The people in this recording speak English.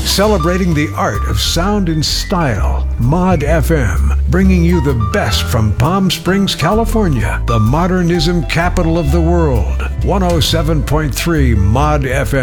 Celebrating the art of sound and style, Mod FM, bringing you the best from Palm Springs, California, the modernism capital of the world. 107.3 Mod FM.